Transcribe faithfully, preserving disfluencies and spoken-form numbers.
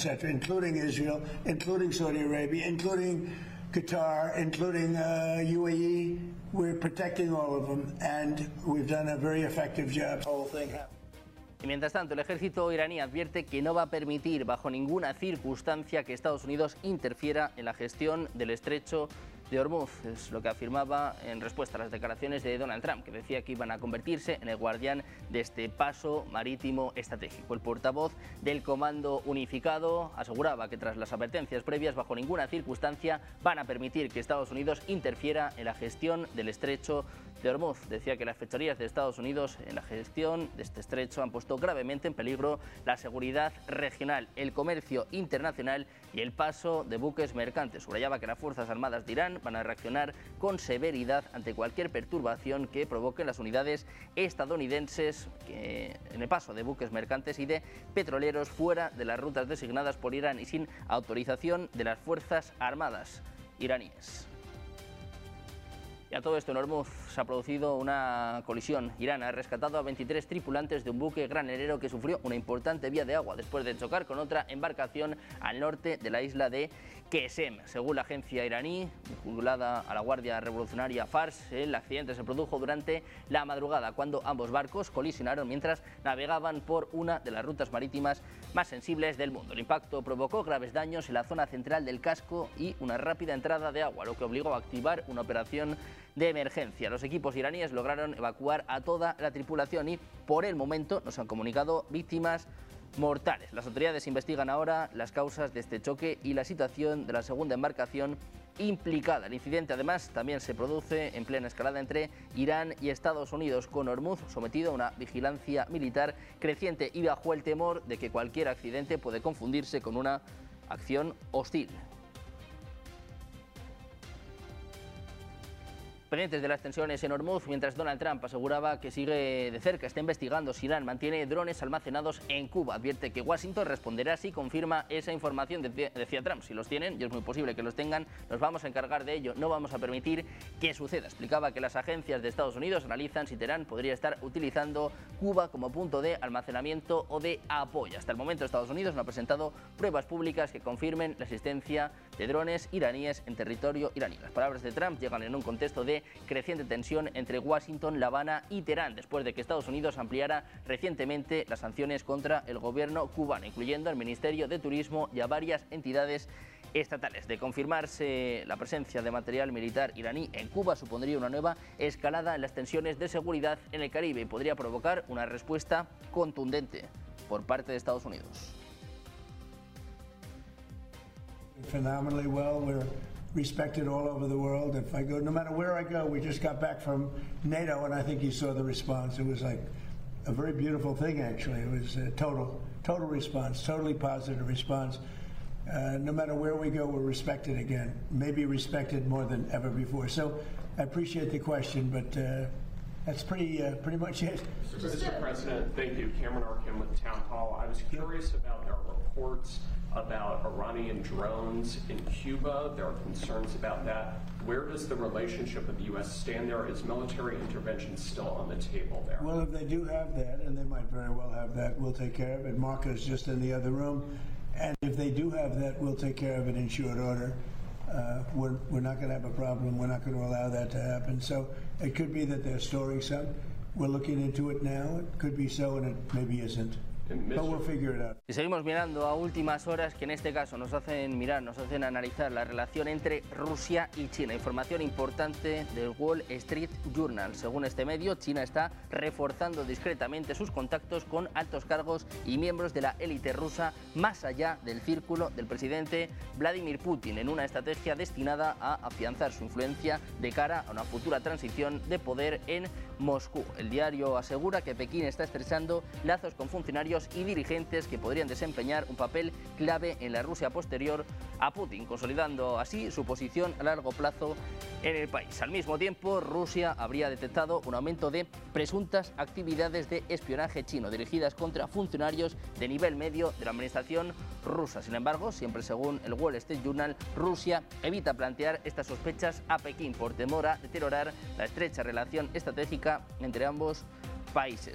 cetera, including Israel, including Saudi Arabia, including Qatar, including uh, U A E. We're protecting all of them, and we've done a very effective job. The whole thing happened. Y mientras tanto, el ejército iraní advierte que no va a permitir bajo ninguna circunstancia que Estados Unidos interfiera en la gestión del estrecho de Hormuz. Es lo que afirmaba en respuesta a las declaraciones de Donald Trump, que decía que iban a convertirse en el guardián de este paso marítimo estratégico. El portavoz del Comando Unificado aseguraba que tras las advertencias previas, bajo ninguna circunstancia van a permitir que Estados Unidos interfiera en la gestión del estrecho de Hormuz. Decía que las fechorías de Estados Unidos en la gestión de este estrecho han puesto gravemente en peligro la seguridad regional, el comercio internacional y el paso de buques mercantes. Subrayaba que las Fuerzas Armadas de Irán van a reaccionar con severidad ante cualquier perturbación que provoquen las unidades estadounidenses que, en el paso de buques mercantes y de petroleros fuera de las rutas designadas por Irán y sin autorización de las Fuerzas Armadas iraníes. Y a todo esto en Hormuz se ha producido una colisión. Irán ha rescatado a veintitrés tripulantes de un buque granelero que sufrió una importante vía de agua después de chocar con otra embarcación al norte de la isla de Qesem. Según la agencia iraní, vinculada a la Guardia Revolucionaria Fars, el accidente se produjo durante la madrugada cuando ambos barcos colisionaron mientras navegaban por una de las rutas marítimas más sensibles del mundo. El impacto provocó graves daños en la zona central del casco y una rápida entrada de agua, lo que obligó a activar una operación de emergencia. Los equipos iraníes lograron evacuar a toda la tripulación y por el momento no se han comunicado víctimas mortales. Las autoridades investigan ahora las causas de este choque y la situación de la segunda embarcación implicada. El incidente además también se produce en plena escalada entre Irán y Estados Unidos, con Hormuz sometido a una vigilancia militar creciente y bajo el temor de que cualquier accidente puede confundirse con una acción hostil. Pendientes de las tensiones en Hormuz, mientras Donald Trump aseguraba que sigue de cerca, está investigando si Irán mantiene drones almacenados en Cuba. Advierte que Washington responderá si confirma esa información. Decía Trump, si los tienen, y es muy posible que los tengan, nos vamos a encargar de ello, no vamos a permitir que suceda. Explicaba que las agencias de Estados Unidos analizan si Teherán podría estar utilizando Cuba como punto de almacenamiento o de apoyo. Hasta el momento Estados Unidos no ha presentado pruebas públicas que confirmen la existencia de drones iraníes en territorio iraní. Las palabras de Trump llegan en un contexto de creciente tensión entre Washington, La Habana y Teherán, después de que Estados Unidos ampliara recientemente las sanciones contra el gobierno cubano, incluyendo al Ministerio de Turismo y a varias entidades estatales. De confirmarse la presencia de material militar iraní en Cuba, supondría una nueva escalada en las tensiones de seguridad en el Caribe y podría provocar una respuesta contundente por parte de Estados Unidos. Phenomenally well. We're respected all over the world. If I go, no matter where I go, we just got back from NATO, and I think you saw the response. It was like a very beautiful thing, actually. It was a total, total response, totally positive response. Uh, no matter where we go, we're respected again, maybe respected more than ever before. So I appreciate the question, but uh, that's pretty, uh, pretty much it. Mister President, thank you. Cameron Arkin with Town Hall. I was curious about our reports about Iranian drones in Cuba. There are concerns about that. Where does the relationship with the U S stand there? Is military intervention still on the table there? Well, if they do have that, and they might very well have that, we'll take care of it. Marco's just in the other room. And if they do have that, we'll take care of it in short order. Uh, we're, we're not going to have a problem. We're not going to allow that to happen. So it could be that they're storing some. We're looking into it now. It could be so, and it maybe isn't. But we'll figure it out. Y seguimos mirando a últimas horas que en este caso nos hacen mirar, nos hacen analizar la relación entre Rusia y China. Información importante del Wall Street Journal. Según este medio, China está reforzando discretamente sus contactos con altos cargos y miembros de la élite rusa más allá del círculo del presidente Vladimir Putin, en una estrategia destinada a afianzar su influencia de cara a una futura transición de poder en Moscú. El diario asegura que Pekín está estrechando lazos con funcionarios y dirigentes que podrían desempeñar un papel clave en la Rusia posterior a Putin, consolidando así su posición a largo plazo en el país. Al mismo tiempo, Rusia habría detectado un aumento de presuntas actividades de espionaje chino dirigidas contra funcionarios de nivel medio de la administración rusa. Sin embargo, siempre según el Wall Street Journal, Rusia evita plantear estas sospechas a Pekín por temor a deteriorar la estrecha relación estratégica entre ambos países.